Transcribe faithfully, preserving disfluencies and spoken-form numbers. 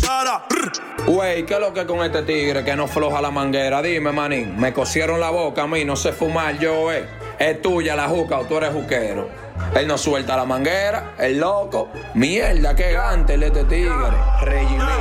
cara. Güey, ¿qué es lo que con este tigre que no floja la manguera? Dime, manín, me cosieron la boca a mí, no sé fumar yo, eh. Es tuya la juca o tú eres juquero. Él no suelta la manguera, el loco. Mierda, qué gante el este tigre. Regime.